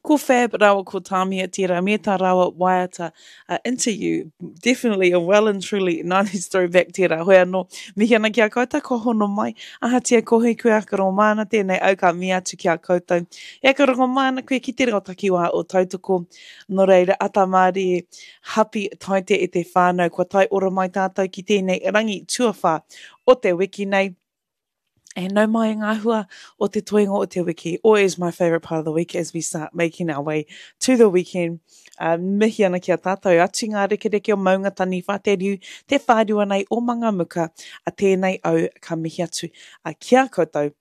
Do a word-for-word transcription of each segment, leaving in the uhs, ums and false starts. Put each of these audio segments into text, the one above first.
Ko Fab rawa ko Tamia tira, me tā rawa waiata uh, interview. Definitely a well and truly nineties throwback tira. Hoi anō, mihi ana ki a koutou, ko hono mai. Aha tia kohi koe aka rongo mana, tēnei au ka mi atu ki a koutou. E aka rongo mana koe ki tere o takiwa o tautoko. No reira, ata maari hapi taite e te whānau. Kua tai ora mai tātou ki tēnei rangi tuawha o te wiki nei. And no mai ngā hua o te toenga o te wiki. Always my favourite part of the week as we start making our way to the weekend. Uh, mihi ana ki a tātou atu ngā reke reke o maunga tani whāteriu, te whārua nei o manga muka, a tēnei au ka mihi atu a kia koutou.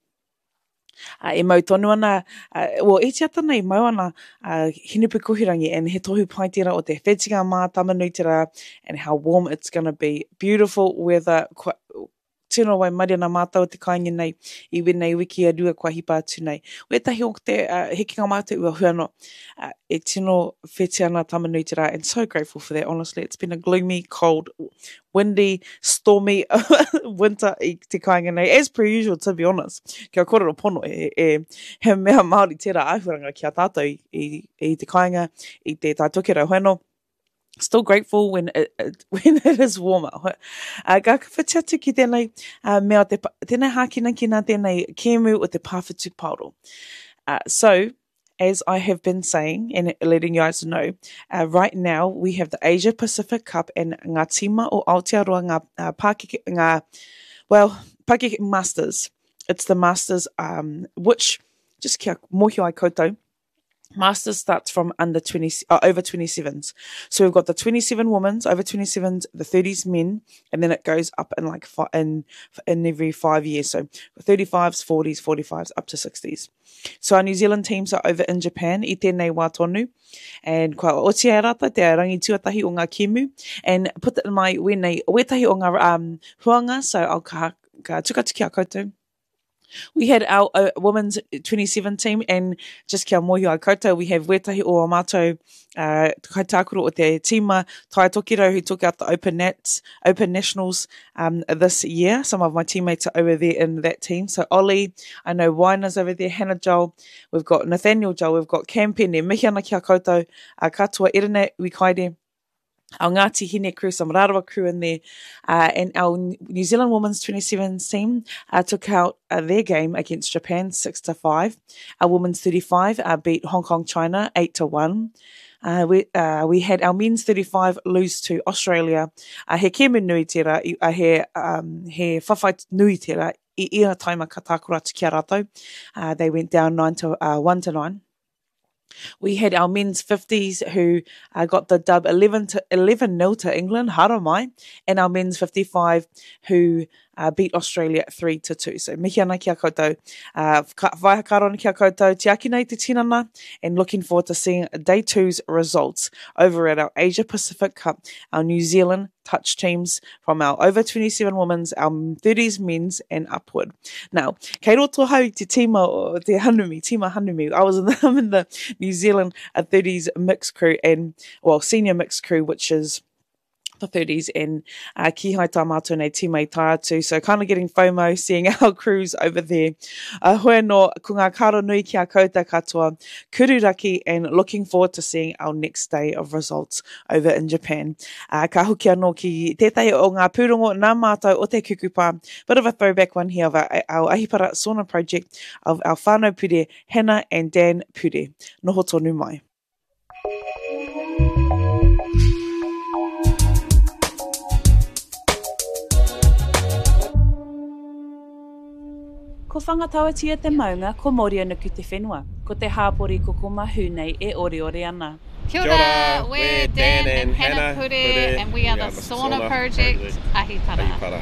Uh, e mau tonu ana, uh, well, e tiata nei mau ana uh, hinupu kuhirangi and he tohu pai tira o te whetinga mā tamanutira and how warm it's going to be. Beautiful weather, quite, tēnā wai maria nā mātou te kainga nei I wenei wiki a rua kua hipa atu nei. Wetahi o te uh, hekinga mātou ua huano uh, e tino whete ana tamanutira and so grateful for that, honestly. It's been a gloomy, cold, windy, stormy winter I te kainga nei, as per usual, to be honest. Kia korero pono e, e he mea Māori tērā āhuranga ki a tātou I, I te kainga, I te taitokera huano. Still grateful when it, it when it is warmer. Uh, ka whati atu ki tēnei uh, mea te, tēnei hākina kina tēnei kēmu o te pāwhitu pauro. Uh, so, as I have been saying and letting you guys know, uh, right now we have the Asia Pacific Cup and ngā tima o Aotearoa ngā uh, Pākeke, ngā, well, Pākeke Masters. It's the Masters, um, which, just kia mohio ai koutou, Masters starts from under twenty, uh, over twenty-sevens. So we've got the twenty-seven women's, over twenty-sevens, the thirties men, and then it goes up in like fi- in in every five years. So thirty-fives, forties, forty-fives, up to sixties. So our New Zealand teams are over in Japan, I tēnei wā tonu, and kua otia rata te rangi tuatahi o ngā kēmu, and put it in my wenei wetahi o ngā um, huanga, so I'll ka, ka tukatu ki a koutou. We had our uh, women's twenty-seven team, and just kia mohio ai koutou, we have wetahi o a mātou uh, kaitākuro o te tima Tai Tokiro who took out the Open Nats, Open Nationals um, this year. Some of my teammates are over there in that team. So Ollie, I know Waina's over there, Hannah Joel, we've got Nathaniel Joel, we've got Cam Pene, mihi ana ki a koutou, uh, katoa Irene Wikaide, our Ngāti Hine crew, some Rarawa crew in there, uh, and our New Zealand Women's twenty-seven team uh, took out uh, their game against Japan six to five. Our Women's thirty-five uh, beat Hong Kong China eight to one. Uh, we uh, we had our Men's thirty-five lose to Australia. Uh, he kēmu nui tērā, uh, he, um, he whawhai nui tērā, I ia taima ka tākura atu kia rātou. Uh, they went down nine to uh, one to nine. We had our men's fifties who uh, got the dub eleven to eleven nil to England, hara mai, and our men's fifty-five who uh, beat Australia three to two. So mihi ana ki a koutou, uh, whaihakaro ki a koutou, te aki nei te tinana, and looking forward to seeing day two's results over at our Asia Pacific Cup, our New Zealand touch teams from our over twenty-seven women's, our thirties men's, and upward. Now, kei roto hau te tima o te hanumi, tima hanumi. I was in the, I'm in the New Zealand uh, thirties mixed crew and, well, senior mixed crew, which is the thirties, and uh, ki hai tā mātou nei tīmei tai atu. So kind of getting FOMO, seeing our crews over there. Uh, hoi no, ko ngā karo nui ki a koutou katoa, kururaki, and looking forward to seeing our next day of results over in Japan. Uh, ka hoki anō ki tētahi o ngā pūrongo nā mātou o te kukupa. Bit of a throwback one here of our, our Ahipara Sauna project of our whānau pure, Hannah and Dan Pure. Noho tonu mai. Ko whangatawatia te maunga, ko mori ana ki te whenua. Ko te hāpori ko ko mahu nei e ore ore ana. Kia ora, we're Dan, Dan and Hannah Pure, Pure, and we are the, the Sauna, Sauna Project, project Ahipara. Ahipara.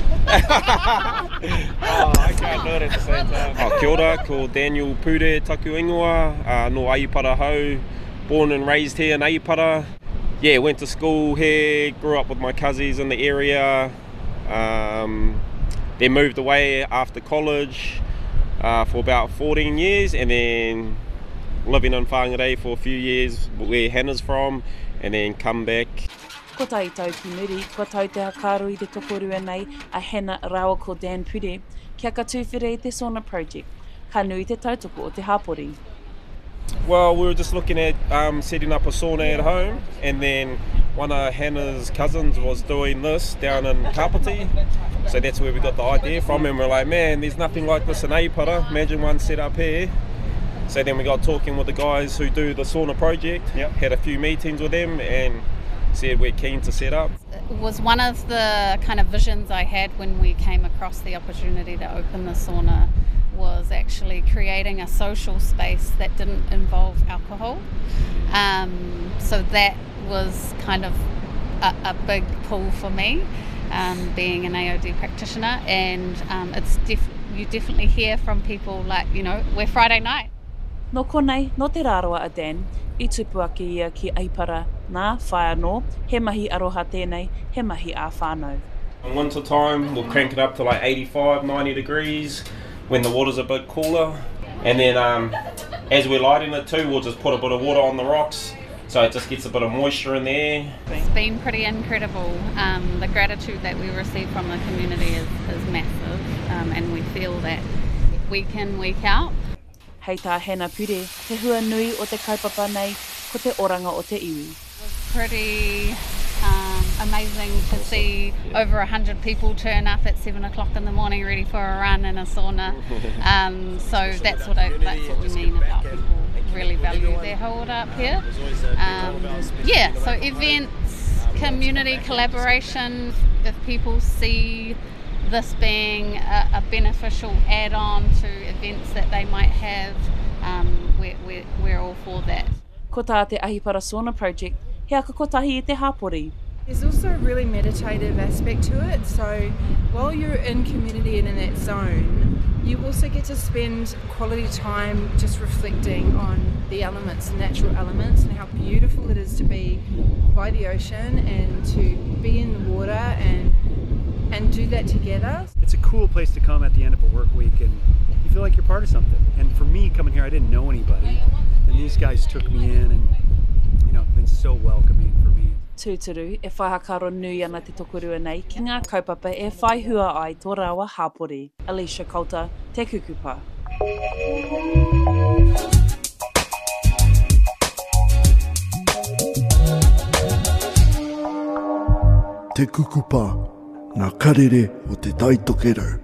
Oh, I can't do it at the same time. Oh, kia ora, ko Daniel Pure taku ingoa, uh, no Ahipara hau, born and raised here in Ahipara. Yeah, went to school here, grew up with my cousins in the area. Um, Then moved away after college uh, for about fourteen years, and then living in Whangarei for a few years where Hannah's from, and then come back. Ko tai tau ki muri, ko tau te hakaru I te tokorua nei a Hannah rawa ko Dan Pure, kia ka tūwhire I te Sauna Project. Ka nui te tautoko o te hapori. Well, we were just looking at um, setting up a sauna at home, and then one of Hannah's cousins was doing this down in Kapiti, so that's where we got the idea from, and we're like, man, there's nothing like this in Aipara, imagine one set up here. So then we got talking with the guys who do the sauna project, yep. Had a few meetings with them and said we're keen to set up. It was one of the kind of visions I had when we came across the opportunity to open the sauna, was actually creating a social space that didn't involve alcohol. Um, so that was kind of a, a big pull for me, um, being an A O D practitioner, and um, it's def- you definitely hear from people like, you know, we're Friday night. No konei, no te rāroa a Dan, I tupu ake ia ki Aipara, nā whai anō, he mahi aroha tēnei, he mahi a whānau. In winter time, we'll crank it up to like eighty-five, ninety degrees when the water's a bit cooler. And then um, as we're lighting it too, we'll just put a bit of water on the rocks, so it just gets a bit of moisture in there. It's been pretty incredible. Um, the gratitude that we receive from the community is, is massive, um, and we feel that week in, week out. Hei tā Hannah Pure, te hua nui o te kaupapa nei, ko te oranga o te iwi. It was pretty um, amazing to see over a hundred people turn up at seven o'clock in the morning ready for a run in a sauna. Um, so that's what I, that's what we mean about people really value their hold up here. Um, yeah, so events, community collaboration, if people see this being a, a beneficial add-on to events that they might have, um, we're, we're, we're all for that. Ko tā te Ahipara Sauna Project, he aka kotahi I te hapori. There's also a really meditative aspect to it, so while you're in community and in that zone, you also get to spend quality time just reflecting on the elements, the natural elements, and how beautiful it is to be by the ocean and to be in the water and and do that together. It's a cool place to come at the end of a work week, and you feel like you're part of something. And for me, coming here, I didn't know anybody, and these guys took me in, and you know, been so welcoming for me. Tūturu, e whaihakaro nui ana te tokorua nei ki ngā kaupapa e whaihua ai tō rāua hapori. Alicia Coulter, Te Kukupa. Te Kukupa. Ngā karere o te taitokero.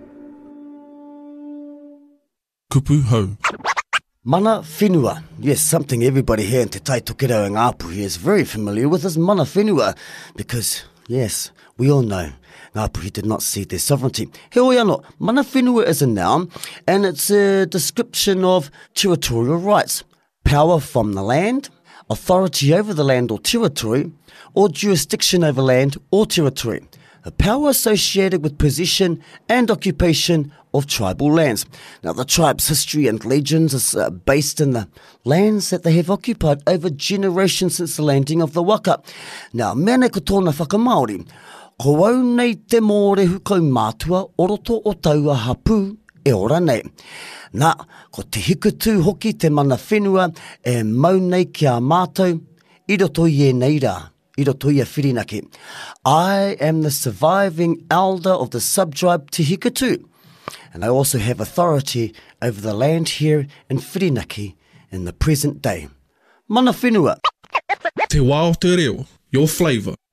Kupu hau. Mana whenua. Yes, something everybody here in Te Taitokero and Ngāpuhi is very familiar with is mana whenua, because, yes, we all know Ngāpuhi did not cede their sovereignty. He oi anō, mana whenua is a noun, and it's a description of territorial rights, power from the land, authority over the land or territory, or jurisdiction over land or territory. A power associated with possession and occupation of tribal lands. Now, the tribe's history and legends is uh, based in the lands that they have occupied over generations since the landing of the waka. Now, mene ko tōna whakamaori, ko au nei te mōrehu kau mātua oroto o taua hapu e ora nei. Nā, ko te hikutu hoki te mana whenua e mau nei ki a mātou, I roto I e nei rā. I roto I a Whirinaki. I am the surviving elder of the subtribe Te Hikutu, and I also have authority over the land here in Whirinaki in the present day. Mana whenua. Te wā o te reo, your flavour.